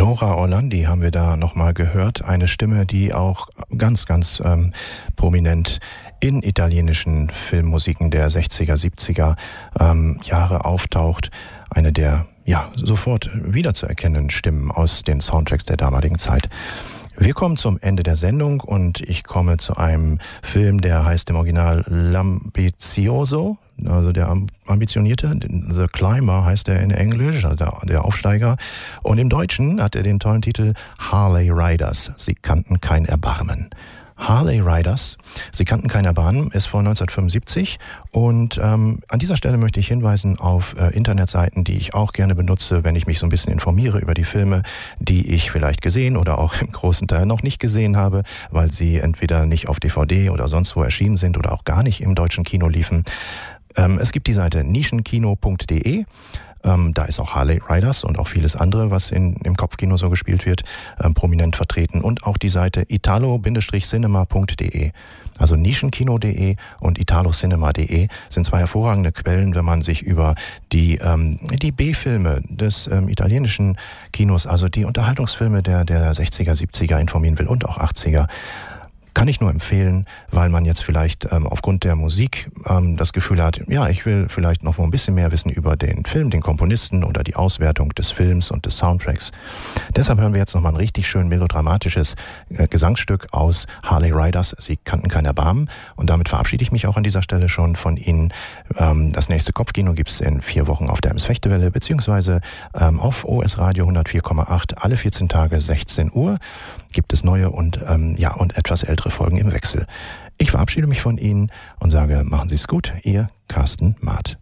Nora Orlandi haben wir da nochmal gehört. Eine Stimme, die auch ganz prominent in italienischen Filmmusiken der 60er, 70er Jahre auftaucht. Eine der sofort wiederzuerkennenden Stimmen aus den Soundtracks der damaligen Zeit. Wir kommen zum Ende der Sendung und ich komme zu einem Film, der heißt im Original L'Ambizioso, also der Ambitionierte. The Climber heißt er in Englisch, also der Aufsteiger. Und im Deutschen hat er den tollen Titel Harley Riders. Sie kannten kein Erbarmen. Harley Riders, Sie kannten kein Erbarmen, ist von 1975 und an dieser Stelle möchte ich hinweisen auf Internetseiten, die ich auch gerne benutze, wenn ich mich so ein bisschen informiere über die Filme, die ich vielleicht gesehen oder auch im großen Teil noch nicht gesehen habe, weil sie entweder nicht auf DVD oder sonst wo erschienen sind oder auch gar nicht im deutschen Kino liefen. Es gibt die Seite nischenkino.de. Da ist auch Harley Riders und auch vieles andere, was im Kopfkino so gespielt wird, prominent vertreten. Und auch die Seite italo-cinema.de. Also nischenkino.de und italocinema.de sind zwei hervorragende Quellen, wenn man sich über die B-Filme des italienischen Kinos, also die Unterhaltungsfilme der 60er, 70er informieren will und auch 80er. Kann ich nur empfehlen, weil man jetzt vielleicht aufgrund der Musik das Gefühl hat, ich will vielleicht noch mal ein bisschen mehr wissen über den Film, den Komponisten oder die Auswertung des Films und des Soundtracks. Deshalb hören wir jetzt noch mal ein richtig schön melodramatisches Gesangsstück aus Harley Riders. Sie kannten kein Erbarmen. Und damit verabschiede ich mich auch an dieser Stelle schon von Ihnen. Das nächste Kopfkino gibt's in 4 Wochen auf der Ems-Fechtewelle beziehungsweise auf OS Radio 104,8 alle 14 Tage 16 Uhr. Gibt es neue und etwas ältere Folgen im Wechsel. Ich verabschiede mich von Ihnen und sage, machen Sie es gut, Ihr Carsten Maat.